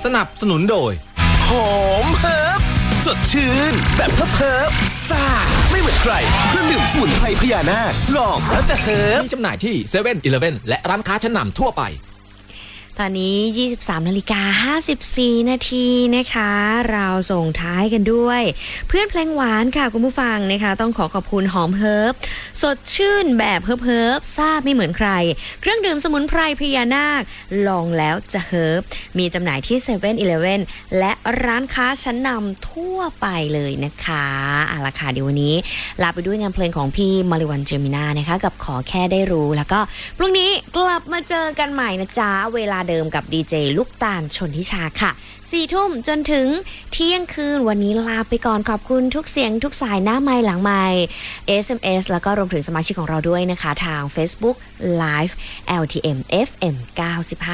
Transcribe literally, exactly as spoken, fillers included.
สนับสนุนโดยหอมเฮิร์บสดชื่นแบบเฮิร์บเฮิร์บซ่าไม่เหมือนใครเครื่องดื่มสมุนไพรพญานาคลองแล้วจะเฮิร์บมีจำหน่ายที่เซเว่นอีเลฟเว่นและร้านค้าชั้นนำทั่วไปตอนนี้ ยี่สิบสามนาฬิกาห้าสิบสี่นาทีนะคะเราส่งท้ายกันด้วยเพื่อนเพลงหวานค่ะคุณผู้ฟังนะคะต้องขอขอบคุณหอมเฮิร์บสดชื่นแบบเฮิร์บเฮิร์บซ่าไม่เหมือนใครเครื่องดื่มสมุนไพรพญานาคลองแล้วจะเฮิร์บมีจำหน่ายที่เซเว่นอีเลฟเว่นและร้านค้าชั้นนำทั่วไปเลยนะคะเอาล่ะค่ะเดี๋ยววันนี้ลาไปด้วยงานเพลงของพี่มาริวันเจมินานะคะกับขอแค่ได้รู้แล้วก็พรุ่งนี้กลับมาเจอกันใหม่นะจ๊ะเวลาเดิมกับดีเจลูกตาลชนทิชาค่ะสี่ทุ่มจนถึงเที่ยงคืนวันนี้ลาไปก่อนขอบคุณทุกเสียงทุกสายหน้าไมค์หลังไมค์ เอส เอ็ม เอส แล้วก็รวมถึงสมาชิกของเราด้วยนะคะทาง Facebook Live แอล ที เอ็ม เอฟ เอ็ม เก้าสิบห้า